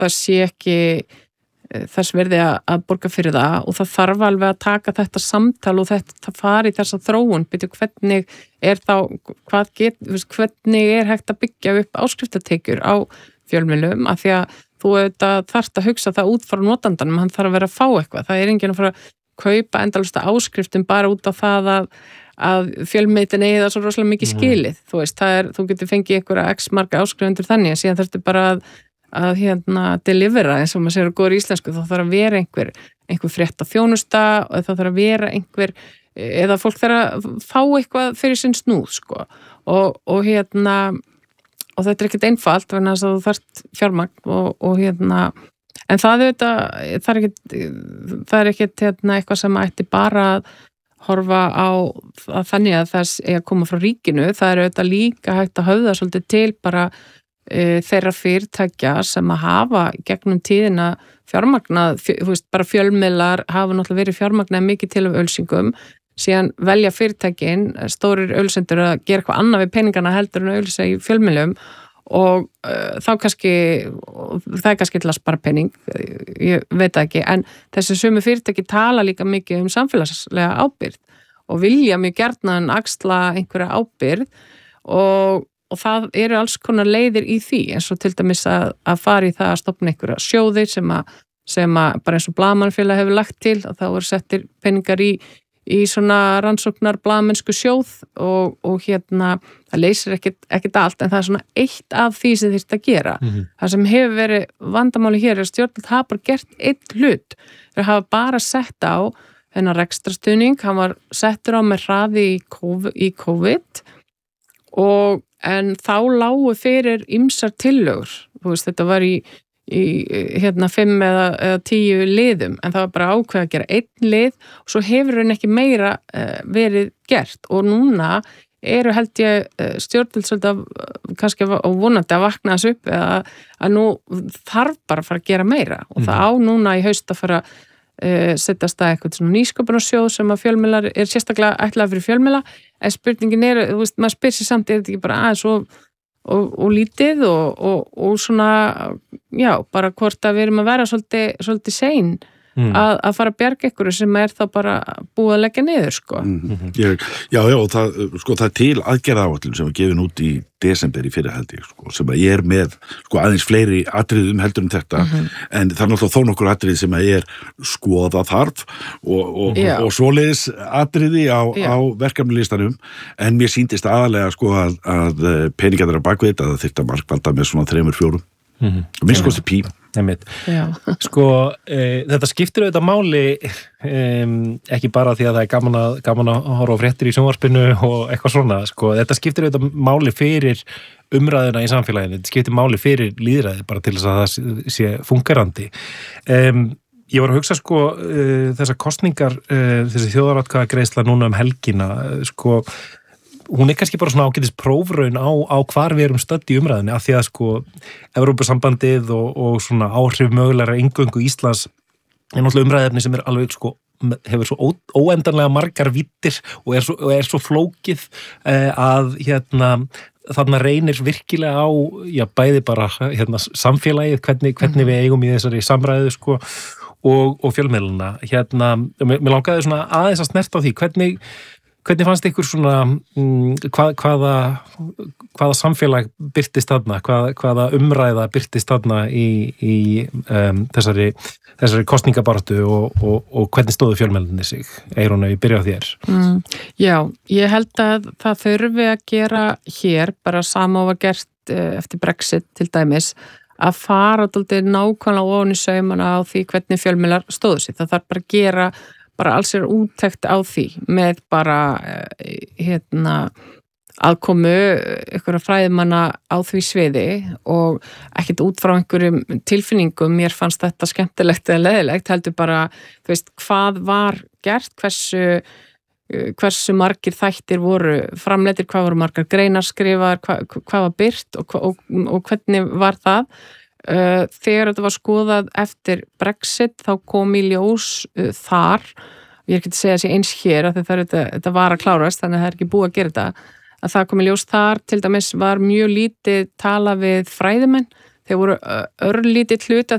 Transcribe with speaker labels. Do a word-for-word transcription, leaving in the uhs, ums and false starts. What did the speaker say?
Speaker 1: það sé ekki þess verði að, að borga fyrir það og það þarf alveg að taka þetta samtal og þetta fari í þessa þróun, byrju hvernig er þá, hvað get, hvernig er hægt að byggja upp áskriftatekjur á fjölmiðlum, af því að þú auðvitað þarft að hugsa það út frá notandanum, hann þarf að vera að fá eitthvað, það er enginn að fara að kaupa endalaust áskriftum bara út af það að, að fjölmiðlin eigi það svo rosalega mikið skilið, mm. þú veist, það er, þú getur fengið einhverja x marga áskrifendur þannig, en síðan þarftu bara að að hérna delivera, eins og maður segir á góður íslensku, þá þarf að vera einhver einhver frétta þjónusta og þá þarf að vera einhver, eða fólk þarf að fá eitthvað fyrir sinn snúð sko, og, og hérna og þetta er ekkert einfalt, vegna þess að þú þarft fjármagn og, og hérna en það er þetta, það er ekkert það er ekkert hérna eitthvað sem ætti bara að horfa á að þannig að þess er að koma frá ríkinu, það er auðvitað líka hægt að höfða svolítið til bara þeirra fyrirtækja sem að hafa gegnum tíðina fjármagnað, þú veist, bara fjölmiðlar hafa náttúrulega verið fjármagnað mikið til af ölsingum, síðan velja fyrirtækin, stórir ölsendur að gera eitthvað annað við peningana heldur en að ölsa í fjölmiðlum og uh, þá kannski það er kannski til að spara pening, ég veit það ekki, en þessi sömu fyrirtæki tala líka mikið um samfélagslega ábyrgð og vilja mjög gjarnan axla einhverja ábyrgð og og það eru alls konar leiðir í því, eins og til dæmis að, að fara í það að stofna einhverja sjóði sem að, sem að bara eins og Blaðamannafélag hefur lagt til, að þá eru settir peningar í, í svona rannsóknar blaðamennsku sjóð og, og hérna, það leysir ekkit, ekkit allt, en það er svona eitt af því sem þyrfti að gera. Mm-hmm. Það sem hefur verið vandamáli hér er að stjórnvöld hafa bara gert einn hlut, þeir hafa bara sett á þennan rekstrarstuðning, hann var settur á með hraði í COVID, í COVID og en þá lágu fyrir ýmsar tillögur, þú veist, þetta var í, í hérna fimm eða, eða tíu liðum, en það var bara ákveð að gera einn lið og svo hefur hann ekki meira uh, verið gert og núna eru held ég uh, stjórnvöld svolítið uh, kannski og vonandi að vakna þessu upp eða að nú þarf bara að fara að gera meira og mm. það á núna í haust að fara Uh, setjast að eitthvað svona nýsköpunarsjóð sem að fjölmiðlar er sérstaklega ætlað fyrir fjölmiðla, en spurningin er, þú veist, maður spyr sér samt, er þetta ekki bara aðeins og, og, og lítið og, og, og svona, já, bara hvort að við erum að vera svolítið, svolítið sein mm. að, að fara að bjarga ykkur sem er þá bara búið að leggja niður, sko.
Speaker 2: Mm-hmm. Ég, já, já, það, sko, það er til aðgerðaáætlun sem var gefin út í desember í fyrra held ég, sko, sem að ég er með, sko, aðeins fleiri atriðum heldur um þetta, mm-hmm. en það er náttúrulega þó nokkur atrið sem að ég er skoða þarf og, og, og, og svoleiðis atriði á, á verkefnilistanum, en mér sýndist aðalega, sko, að, að peningar þeirra bakvið þetta, það þyrfti að markvalda með svona þremur, fjórum, mm-hmm. minnst kosti pí.
Speaker 3: Sko, e, þetta skiptir auðvitað máli e, ekki bara því að það er gaman að, gaman að horfa á fréttir í sjónvarpinu og eitthvað svona, sko, þetta skiptir auðvitað máli fyrir umræðuna í samfélaginu, þetta skiptir máli fyrir lýðræði bara til þess að það sé fungerandi. E, ég var að hugsa, sko, e, þessar kosningar, e, þessi þjóðaratkvæðagreiðsla núna um helgina, sko, hún er kannski bara svona ágætis prófraun á, á hvar við erum stödd í umræðinni af því að sko Evrópusambandið og, og svona áhrif mögulegra inngöngu Íslands er náttúrulega umræðefni sem er alveg sko hefur svo ó, óendanlega margar vittir og er svo, og er svo flókið eh, að hérna þarna reynir virkilega á já, bæði bara hérna samfélagið hvernig, hvernig við eigum í þessari samræðu sko og, og fjölmiðluna hérna, mér, mér langaði svona aðeins að snerta á því hvernig Hvernig fannst ykkur svona, um, hvað, hvaða, hvaða samfélag birtist þarna, hvað, hvaða umræða birtist þarna í, í um, þessari, þessari kosningabaráttu og, og, og hvernig stóðu fjölmiðlarnir sig? Eyrún, ef ég byrja á þér.
Speaker 1: Mm, já, ég held að það þurfi að gera hér, bara sama og var gert eftir Brexit til dæmis, að fara dálítið nákvæmlega ofan í saumana á því hvernig fjölmiðlar stóðu sig. Það þarf bara að gera bara alls er úttekt á því með bara hérna aðkomu einhverja fræðimanna á því sviði og ekkert út frá einhverjum tilfinningum, mér fannst þetta skemmtilegt eða leiðilegt, heldur bara þú veist, hvað var gert, hversu hversu margir þættir voru framleiddir, hvað voru margar greinar skrifaðar, hvað, hvað var birt og, og, og hvernig var það. Þegar þetta var skoðað eftir Brexit þá kom í ljós uh, þar, ég er ekki að segja þessi eins hér að þetta, þetta, þetta var að klárast þannig að það er ekki búið að gera þetta, að það kom í ljós þar til dæmis var mjög lítið tala við fræðimenn, þeir voru örlítið hluti